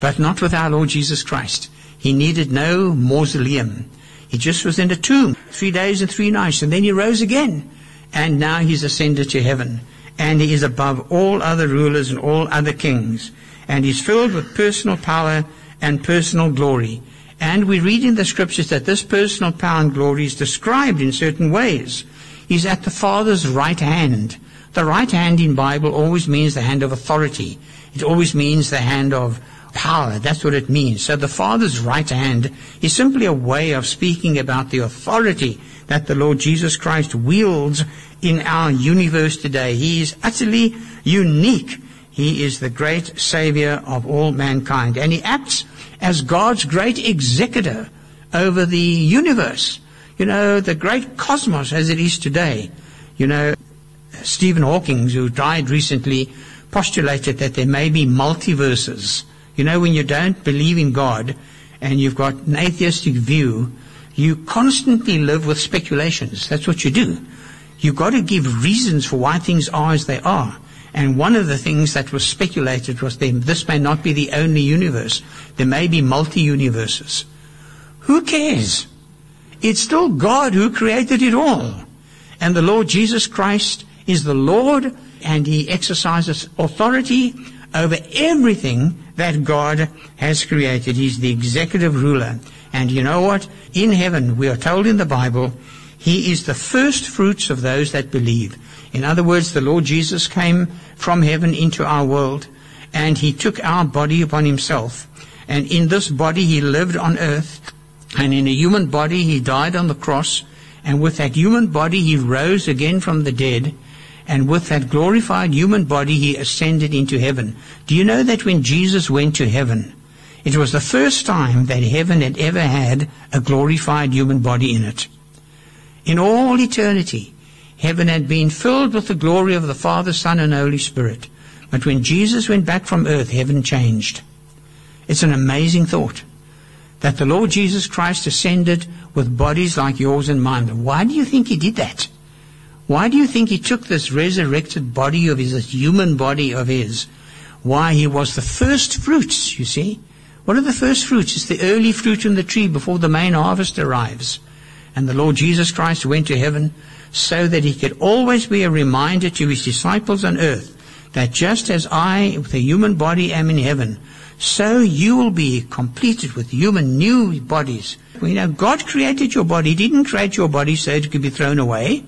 But not with our Lord Jesus Christ. He needed no mausoleum. He just was in a tomb 3 days and 3 nights, and then he rose again. And now he's ascended to heaven. And he is above all other rulers and all other kings. And he's filled with personal power and personal glory. And we read in the scriptures that this personal power and glory is described in certain ways. He's at the Father's right hand. The right hand in Bible always means the hand of authority. It always means the hand of power. That's what it means. So the Father's right hand is simply a way of speaking about the authority that the Lord Jesus Christ wields in our universe today. He is utterly unique. He is the great Savior of all mankind. And he acts as God's great executor over the universe. You know, the great cosmos as it is today. You know, Stephen Hawking, who died recently, postulated that there may be multiverses. You know, when you don't believe in God and you've got an atheistic view, you constantly live with speculations. That's what you do. You've got to give reasons for why things are as they are. And one of the things that was speculated was this may not be the only universe. There may be multi-universes. Who cares? It's still God who created it all. And the Lord Jesus Christ is the Lord, and he exercises authority over everything that God has created. He's the executive ruler. And you know what? In heaven, we are told in the Bible, he is the first fruits of those that believe. In other words, the Lord Jesus came from heaven into our world, and he took our body upon himself. And in this body he lived on earth, and in a human body he died on the cross, and with that human body he rose again from the dead, and with that glorified human body he ascended into heaven. Do you know that when Jesus went to heaven, it was the first time that heaven had ever had a glorified human body in it? In all eternity, heaven had been filled with the glory of the Father, Son, and Holy Spirit. But when Jesus went back from earth, heaven changed. It's an amazing thought that the Lord Jesus Christ ascended with bodies like yours and mine. Why do you think he did that? Why do you think he took this resurrected body of his, this human body of his? Why? He was the first fruits, you see. What are the first fruits? It's the early fruit in the tree before the main harvest arrives. And the Lord Jesus Christ went to heaven so that he could always be a reminder to his disciples on earth that just as I, with a human body, am in heaven, so you will be completed with human new bodies. You know, God created your body. He didn't create your body so it could be thrown away.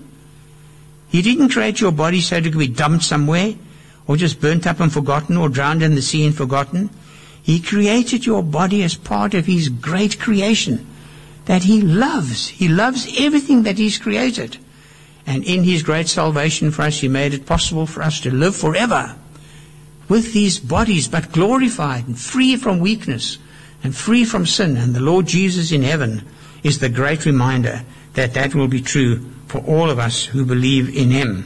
He didn't create your body so it could be dumped somewhere, or just burnt up and forgotten, or drowned in the sea and forgotten. He created your body as part of his great creation that he loves. He loves everything that he's created. And in his great salvation for us, he made it possible for us to live forever with these bodies, but glorified and free from weakness and free from sin. And the Lord Jesus in heaven is the great reminder that that will be true for all of us who believe in him.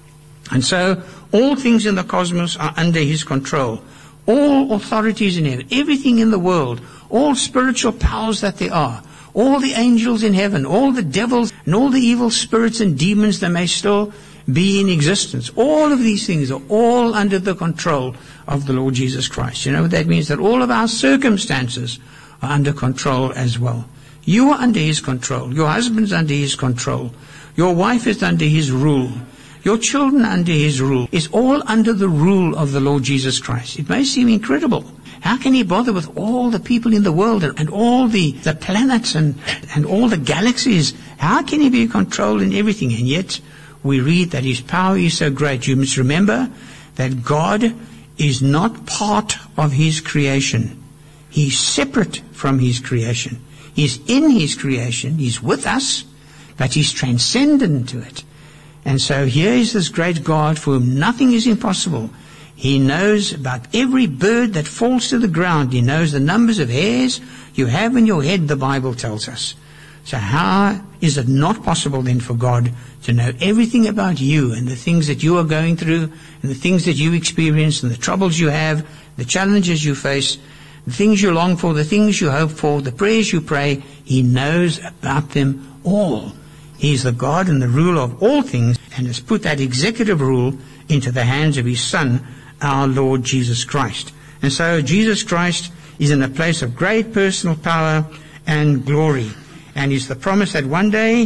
And so all things in the cosmos are under his control. All authorities in heaven, everything in the world, all spiritual powers that there are, all the angels in heaven, all the devils and all the evil spirits and demons that may still be in existence. All of these things are all under the control of the Lord Jesus Christ. You know what that means? That all of our circumstances are under control as well. You are under his control. Your husband's under his control. Your wife is under his rule. Your children under his rule. It's all under the rule of the Lord Jesus Christ. It may seem incredible. How can he bother with all the people in the world and all the planets and all the galaxies? How can he be in control in everything? And yet we read that his power is so great. You must remember that God is not part of his creation. He's separate from his creation. He's in his creation. He's with us, but he's transcendent to it. And so here is this great God for whom nothing is impossible. He knows about every bird that falls to the ground. He knows the numbers of hairs you have in your head, the Bible tells us. So how is it not possible then for God to know everything about you and the things that you are going through and the things that you experience and the troubles you have, the challenges you face, the things you long for, the things you hope for, the prayers you pray? He knows about them all. He's the God and the ruler of all things, and has put that executive rule into the hands of his Son, our Lord Jesus Christ. And so Jesus Christ is in a place of great personal power and glory. And it's the promise that one day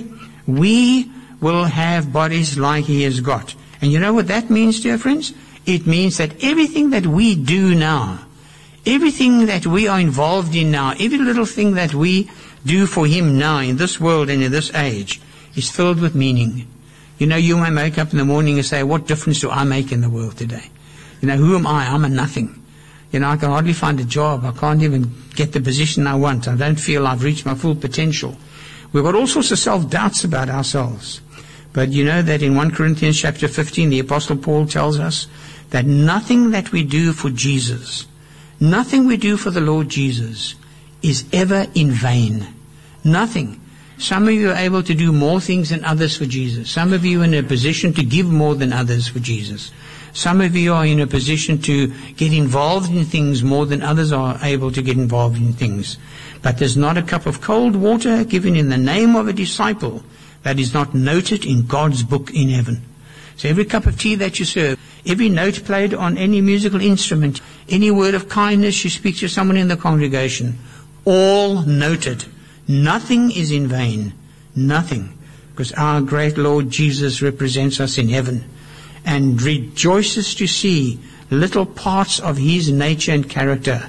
we will have bodies like he has got. And you know what that means, dear friends? It means that everything that we do now, everything that we are involved in now, every little thing that we do for him now in this world and in this age is filled with meaning. You know, you may wake up in the morning and say, what difference do I make in the world today? You know, who am I? I'm a nothing. You know, I can hardly find a job. I can't even get the position I want. I don't feel I've reached my full potential. We've got all sorts of self-doubts about ourselves. But you know that in 1 Corinthians chapter 15, the Apostle Paul tells us that nothing that we do for Jesus, nothing we do for the Lord Jesus is ever in vain. Nothing. Some of you are able to do more things than others for Jesus. Some of you are in a position to give more than others for Jesus. Some of you are in a position to get involved in things more than others are able to get involved in things. But there's not a cup of cold water given in the name of a disciple that is not noted in God's book in heaven. So every cup of tea that you serve, every note played on any musical instrument, any word of kindness you speak to someone in the congregation, all noted. Nothing is in vain. Nothing. Because our great Lord Jesus represents us in heaven and rejoices to see little parts of his nature and character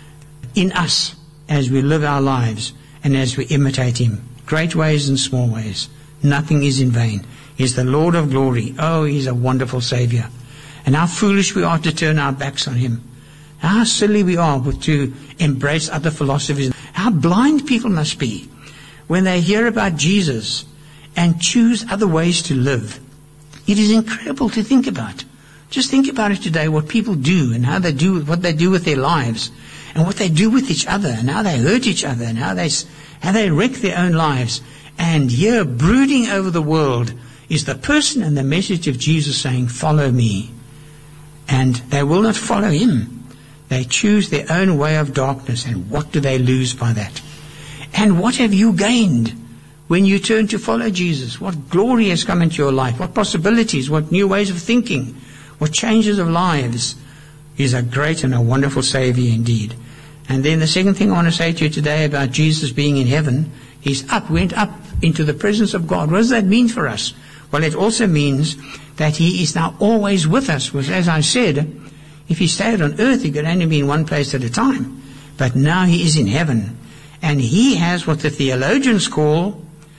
in us as we live our lives and as we imitate him. Great ways and small ways. Nothing is in vain. He's the Lord of glory. Oh, he's a wonderful Savior. And how foolish we are to turn our backs on him. How silly we are to embrace other philosophies. How blind people must be when they hear about Jesus and choose other ways to live. It is incredible to think about. Just think about it today, what people do and how they do, what they do with their lives and what they do with each other and how they hurt each other and how they wreck their own lives. And here, brooding over the world, is the person and the message of Jesus saying, follow me. And they will not follow him. They choose their own way of darkness, and what do they lose by that? And what have you gained when you turn to follow Jesus? What glory has come into your life? What possibilities? What new ways of thinking? What changes of lives? He's a great and a wonderful Savior indeed. And then the second thing I want to say to you today about Jesus being in heaven, went up into the presence of God. What does that mean for us? Well, it also means that he is now always with us. Because as I said, if he stayed on earth, he could only be in one place at a time. But now he is in heaven. And he has what the theologians call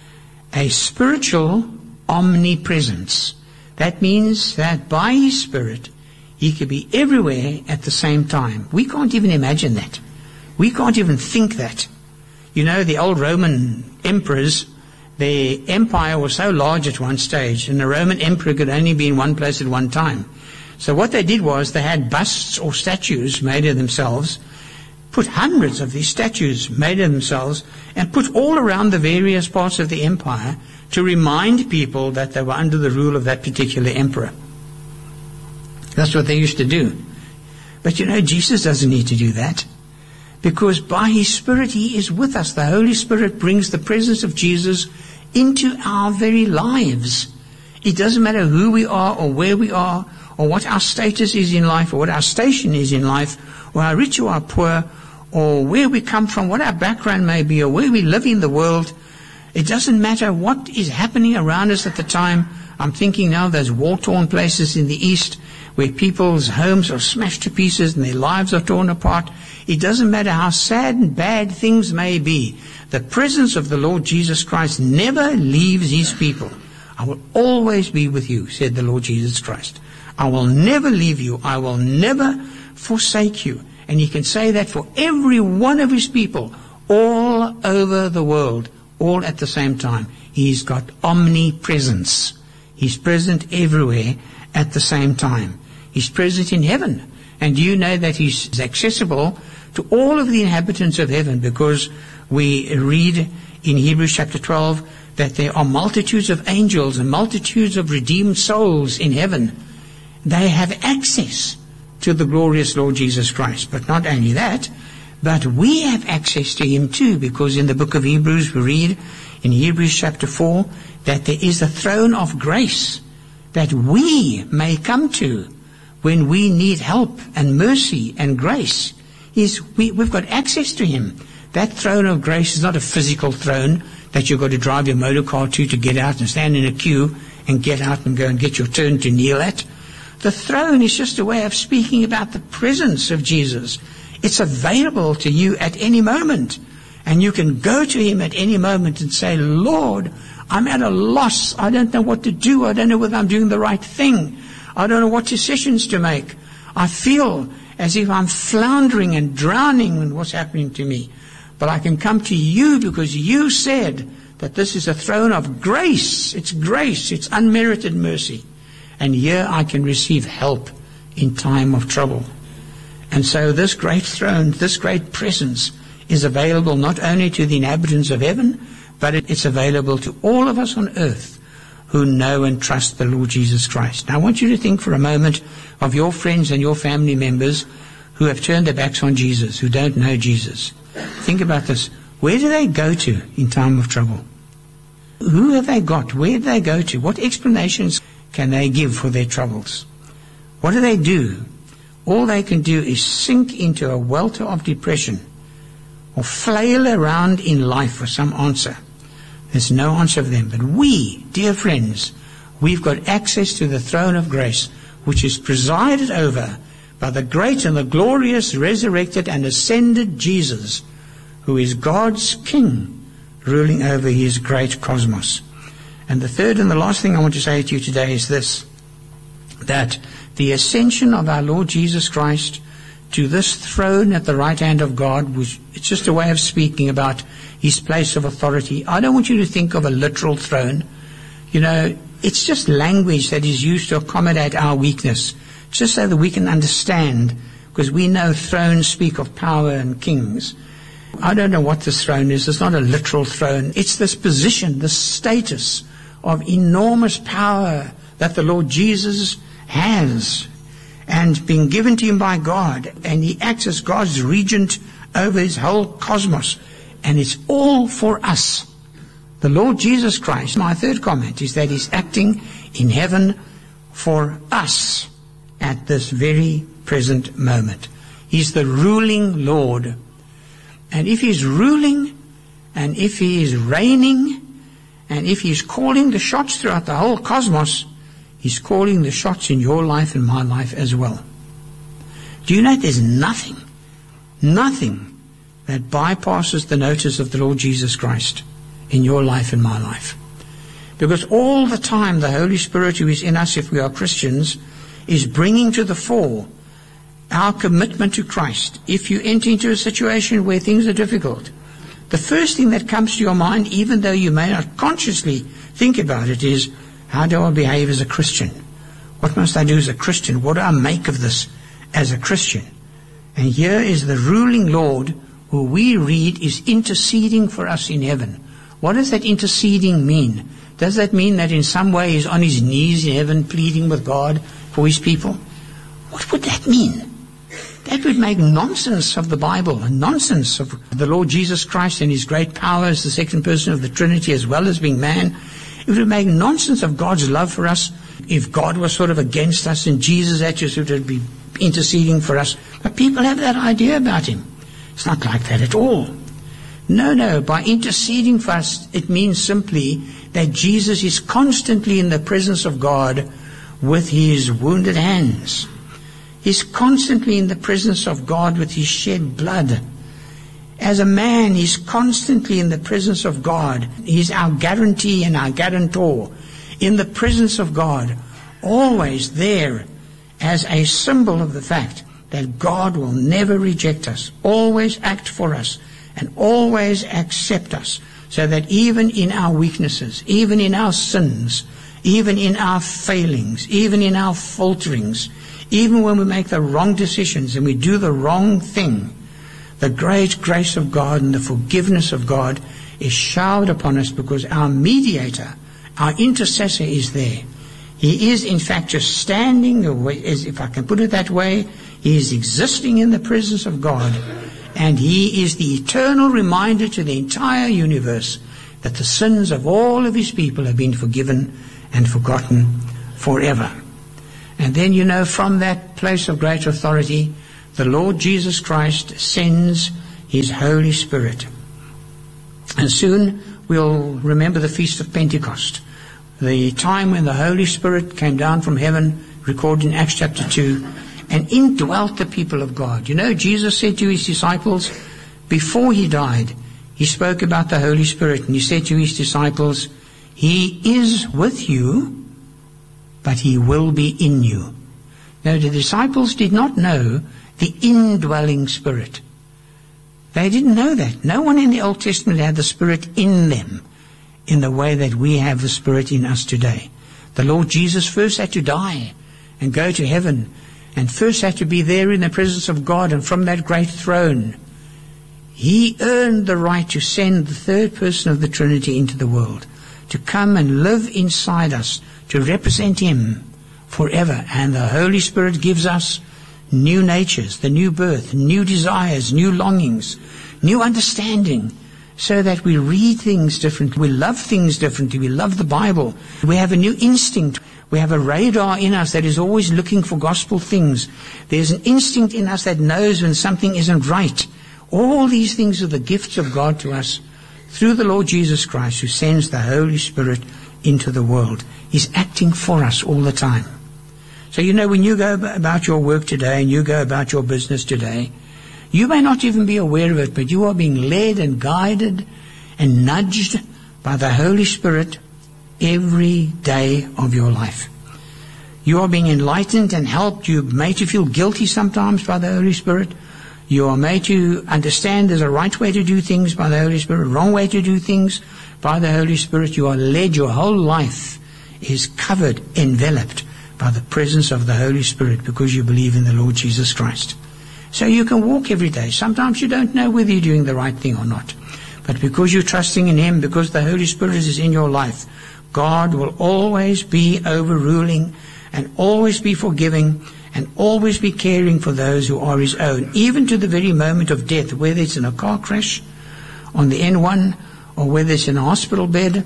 a spiritual omnipresence. That means that by his Spirit, he could be everywhere at the same time. We can't even imagine that. We can't even think that. You know, the old Roman emperors, their empire was so large at one stage, and the Roman emperor could only be in one place at one time. So what they did was they had busts or statues made of themselves, put hundreds of these statues made of themselves, and put all around the various parts of the empire to remind people that they were under the rule of that particular emperor. That's what they used to do. But you know, Jesus doesn't need to do that, because by his Spirit he is with us. The Holy Spirit brings the presence of Jesus into our very lives. It doesn't matter who we are or where we are, or what our status is in life, or what our station is in life, or how rich or how poor, or where we come from, what our background may be, or where we live in the world. It doesn't matter what is happening around us at the time. I'm thinking now of those war-torn places in the East where people's homes are smashed to pieces and their lives are torn apart. It doesn't matter how sad and bad things may be. The presence of the Lord Jesus Christ never leaves his people. I will always be with you, said the Lord Jesus Christ. I will never leave you. I will never forsake you. And he can say that for every one of his people all over the world, all at the same time. He's got omnipresence. He's present everywhere at the same time. He's present in heaven. And you know that he's accessible to all of the inhabitants of heaven, because we read in Hebrews chapter 12 that there are multitudes of angels and multitudes of redeemed souls in heaven. They have access to the glorious Lord Jesus Christ. But not only that, but we have access to him too, because in the book of Hebrews we read in Hebrews chapter 4 that there is a throne of grace that we may come to when we need help and mercy and grace. We've got access to him. That throne of grace is not a physical throne that you've got to drive your motor car to get out and stand in a queue and get out and go and get your turn to kneel at. The throne is just a way of speaking about the presence of Jesus. It's available to you at any moment. And you can go to him at any moment and say, Lord, I'm at a loss. I don't know what to do. I don't know whether I'm doing the right thing. I don't know what decisions to make. I feel as if I'm floundering and drowning in what's happening to me. But I can come to you because you said that this is a throne of grace. It's grace. It's unmerited mercy. And here I can receive help in time of trouble. And so this great throne, this great presence is available not only to the inhabitants of heaven, but it's available to all of us on earth who know and trust the Lord Jesus Christ. Now I want you to think for a moment of your friends and your family members who have turned their backs on Jesus, who don't know Jesus. Think about this. Where do they go to in time of trouble? Who have they got? Where do they go to? What explanations can they give for their troubles? What do they do? All they can do is sink into a welter of depression or flail around in life for some answer. There's no answer for them. But we, dear friends, we've got access to the throne of grace, which is presided over by the great and the glorious resurrected and ascended Jesus, who is God's King, ruling over his great cosmos. And the third and the last thing I want to say to you today is this, that the ascension of our Lord Jesus Christ to this throne at the right hand of God, which it's just a way of speaking about his place of authority. I don't want you to think of a literal throne. You know, it's just language that is used to accommodate our weakness, just so that we can understand, because we know thrones speak of power and kings. I don't know what this throne is. It's not a literal throne. It's this position, this status of enormous power that the Lord Jesus has and been given to him by God, and he acts as God's regent over his whole cosmos, and it's all for us. The Lord Jesus Christ, my third comment, is that he's acting in heaven for us at this very present moment. He's the ruling Lord. And if he's ruling, and if he is reigning, and if he's calling the shots throughout the whole cosmos, he's calling the shots in your life and my life as well. Do you know there's nothing that bypasses the notice of the Lord Jesus Christ in your life and my life? Because all the time the Holy Spirit who is in us, if we are Christians, is bringing to the fore our commitment to Christ. If you enter into a situation where things are difficult, the first thing that comes to your mind, even though you may not consciously think about it, is, how do I behave as a Christian? What must I do as a Christian? What do I make of this as a Christian? And here is the ruling Lord, who we read is interceding for us in heaven. What does that interceding mean? Does that mean that in some way he's on his knees in heaven pleading with God for his people? What would that mean? That would make nonsense of the Bible and nonsense of the Lord Jesus Christ and his great power as the second person of the Trinity as well as being man. It would make nonsense of God's love for us if God was sort of against us and Jesus actually would be interceding for us. But people have that idea about him. It's not like that at all. No, by interceding for us, it means simply that Jesus is constantly in the presence of God with his wounded hands. He's constantly in the presence of God with his shed blood. As a man, he's constantly in the presence of God. He's our guarantee and our guarantor. In the presence of God, always there as a symbol of the fact that God will never reject us, always act for us, and always accept us, so that even in our weaknesses, even in our sins, even in our failings, even in our falterings, even when we make the wrong decisions and we do the wrong thing, the great grace of God and the forgiveness of God is showered upon us, because our mediator, our intercessor, is there. He is in fact just standing, if I can put it that way, he is existing in the presence of God, and he is the eternal reminder to the entire universe that the sins of all of his people have been forgiven and forgotten forever. And then, from that place of great authority, the Lord Jesus Christ sends His Holy Spirit. And soon we'll remember the Feast of Pentecost, the time when the Holy Spirit came down from heaven, recorded in Acts chapter 2, and indwelt the people of God. You know, Jesus said to His disciples, before He died, He spoke about the Holy Spirit, and He said to His disciples, He is with you, but He will be in you. Now, the disciples did not know the indwelling Spirit. They didn't know that. No one in the Old Testament had the Spirit in them in the way that we have the Spirit in us today. The Lord Jesus first had to die and go to heaven, and first had to be there in the presence of God, and from that great throne He earned the right to send the third person of the Trinity into the world, to come and live inside us, to represent Him forever. And the Holy Spirit gives us new natures, the new birth, new desires, new longings, new understanding, so that we read things differently, we love things differently, we love the Bible. We have a new instinct. We have a radar in us that is always looking for gospel things. There's an instinct in us that knows when something isn't right. All these things are the gifts of God to us through the Lord Jesus Christ, who sends the Holy Spirit into the world. He's acting for us all the time. So you know, when you go about your work today and you go about your business today, you may not even be aware of it, but you are being led and guided and nudged by the Holy Spirit every day of your life. You are being enlightened and helped. You're made to feel guilty sometimes by the Holy Spirit. You are made to understand there's a right way to do things by the Holy Spirit, a wrong way to do things by the Holy Spirit. You are led. Your whole life is covered, enveloped by the presence of the Holy Spirit, because you believe in the Lord Jesus Christ. So you can walk every day. Sometimes you don't know whether you're doing the right thing or not. But because you're trusting in Him, because the Holy Spirit is in your life, God will always be overruling and always be forgiving and always be caring for those who are His own, even to the very moment of death, whether it's in a car crash on the N1, or whether it's in a hospital bed,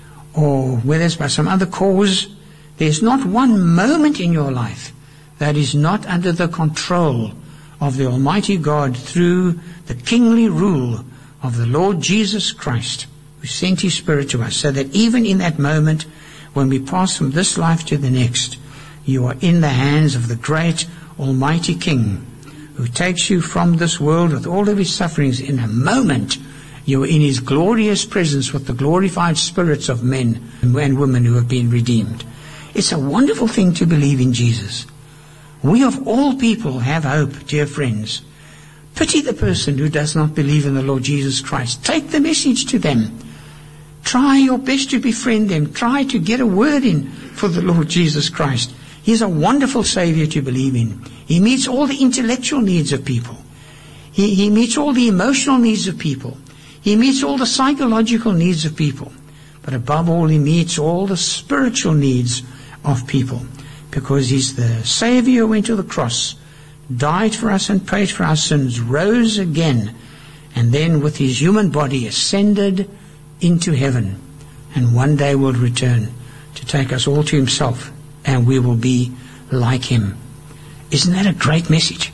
or whether it's by some other cause. There's not one moment in your life that is not under the control of the Almighty God through the kingly rule of the Lord Jesus Christ, who sent His Spirit to us, so that even in that moment when we pass from this life to the next, you are in the hands of the great Almighty King, who takes you from this world with all of His sufferings. In a moment, you are in His glorious presence with the glorified spirits of men and women who have been redeemed. It's a wonderful thing to believe in Jesus. We of all people have hope, dear friends. Pity the person who does not believe in the Lord Jesus Christ. Take the message to them. Try your best to befriend them. Try to get a word in for the Lord Jesus Christ. He's a wonderful Savior to believe in. He meets all the intellectual needs of people. He meets all the emotional needs of people. He meets all the psychological needs of people. But above all, He meets all the spiritual needs of people, because He's the Savior who went to the cross, died for us and paid for our sins, rose again, and then with His human body ascended into heaven, and one day will return to take us all to Himself, and we will be like Him. Isn't that a great message?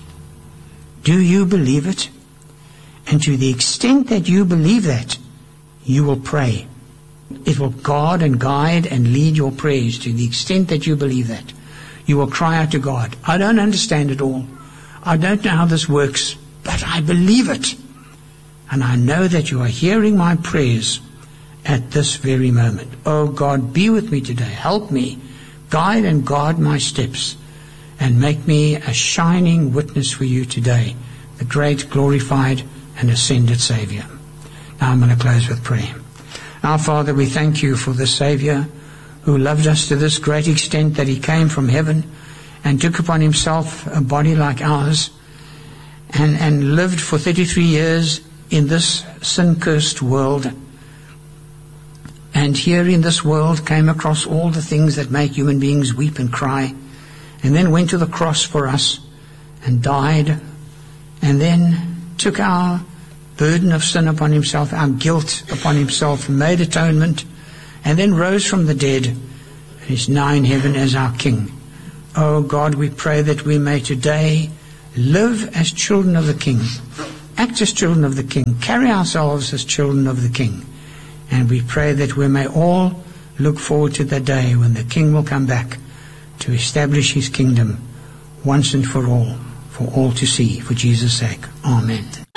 Do you believe it? And to the extent that you believe that, you will pray. It will guard and guide and lead your prayers. To the extent that you believe that, you will cry out to God. I don't understand it all. I don't know how this works, but I believe it. And I know that you are hearing my prayers at this very moment. Oh God, be with me today. Help me. Guide and guard my steps, and make me a shining witness for you today, the great, glorified, and ascended Savior. Now I'm going to close with prayer. Our Father, we thank You for the Savior who loved us to this great extent that He came from heaven and took upon Himself a body like ours and lived for 33 years in this sin-cursed world. And here in this world came across all the things that make human beings weep and cry, and then went to the cross for us and died, and then took our burden of sin upon Himself, our guilt upon Himself, made atonement, and then rose from the dead, and is now in heaven as our King. Oh God, we pray that we may today live as children of the King, act as children of the King, carry ourselves as children of the King. And we pray that we may all look forward to the day when the King will come back to establish his kingdom once and for all to see, for Jesus' sake. Amen.